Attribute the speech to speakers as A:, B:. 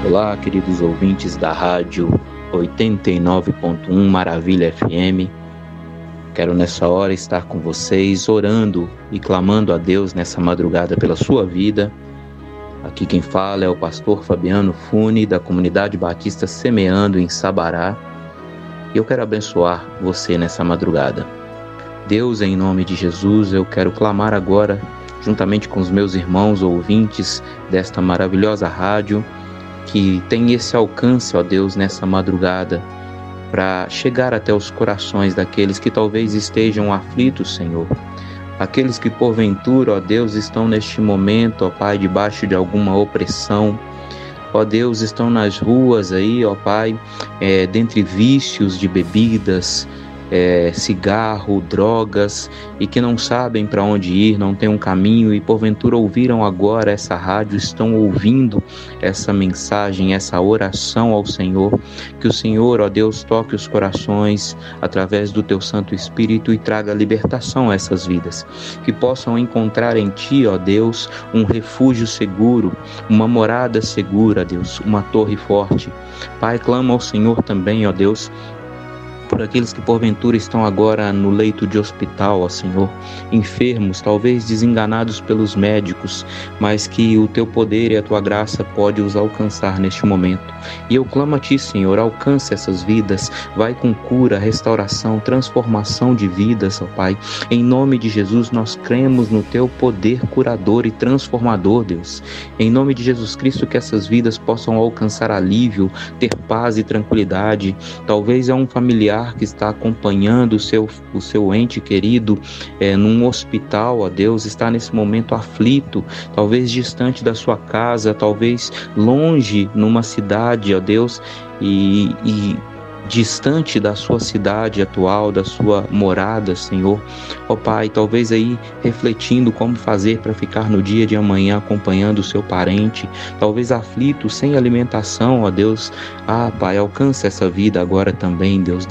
A: Olá, queridos ouvintes da rádio 89.1 Maravilha FM. Quero nessa hora estar com vocês, orando e clamando a Deus nessa madrugada pela sua vida. Aqui quem fala é o pastor Fabiano Fune, da Comunidade Batista Semeando em Sabará. E eu quero abençoar você nessa madrugada. Deus, em nome de Jesus, eu quero clamar agora, juntamente com os meus irmãos ouvintes desta maravilhosa rádio, que tem esse alcance, ó Deus, nessa madrugada, para chegar até os corações daqueles que talvez estejam aflitos, Senhor. Aqueles que porventura, ó Deus, estão neste momento, ó Pai, debaixo de alguma opressão. Ó Deus, estão nas ruas aí, ó Pai, dentre vícios de bebidas, cigarro, drogas, e que não sabem para onde ir, não têm um caminho, e porventura ouviram agora essa rádio, estão ouvindo essa mensagem, essa oração ao Senhor. Que o Senhor, ó Deus, toque os corações através do Teu Santo Espírito e traga libertação a essas vidas. Que possam encontrar em Ti, ó Deus, um refúgio seguro, uma morada segura, Deus, uma torre forte. Pai, clama ao Senhor também, ó Deus, por aqueles que porventura estão agora no leito de hospital, ó Senhor, enfermos, talvez desenganados pelos médicos, mas que o Teu poder e a Tua graça pode os alcançar neste momento. E eu clamo a Ti, Senhor, alcance essas vidas, vai com cura, restauração, transformação de vidas, ó Pai. Em nome de Jesus, nós cremos no Teu poder curador e transformador, Deus. Em nome de Jesus Cristo, que essas vidas possam alcançar alívio, ter paz e tranquilidade. Talvez é um familiar que está acompanhando o seu ente querido num hospital, ó Deus, está nesse momento aflito, talvez distante da sua casa, talvez longe numa cidade, ó Deus, e distante da sua cidade atual, da sua morada, Senhor. Ó Pai, talvez aí refletindo como fazer para ficar no dia de amanhã acompanhando o seu parente, talvez aflito, sem alimentação, ó Deus. Pai, alcança essa vida agora também, Deus.